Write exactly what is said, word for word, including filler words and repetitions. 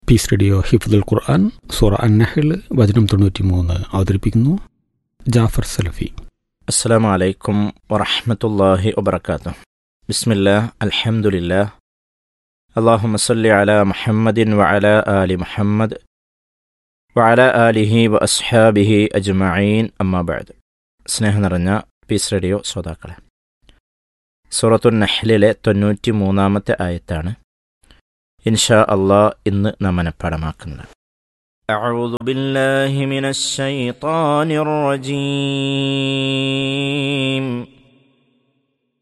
Piece radio ഹിഫ്ദുൽ ഖുർആൻ സൂറ അൻ-നഹ്ൽ വചനം തൊണ്ണൂറ്റി മൂന്ന് അവതരിപ്പിക്കുന്നു ജാഫർ സലഫി. അസ്സലാമു അലൈക്കും വറഹ്മത്തുള്ളാഹി വബറകാതുഹു. ബിസ്മില്ലാഹ് അൽഹംദുലില്ലാഹ് അല്ലാഹുമ്മ സ്വല്ലി അലാ മുഹമ്മദിൻ വഅലാ ആലി മുഹമ്മദ് വഅലാ ആലിഹി വഅസ്ഹാബിഹി അജ്മഈൻ. അമ്മാ ബഅദ്. സ്നേഹം നിറഞ്ഞ പീസ് റേഡിയോ ശ്രോതാക്കളെ, സൂറത്തുൻ നഹ്ലിലെ തൊണ്ണൂറ്റി മൂന്നാമത്തെ ആയത്താണ് ഇൻഷാ അല്ലാഹ് ഇന്ന് നാം മനഃപ്പാഠമാക്കുന്നത്. أعوذ بالله من الشيطان الرجيم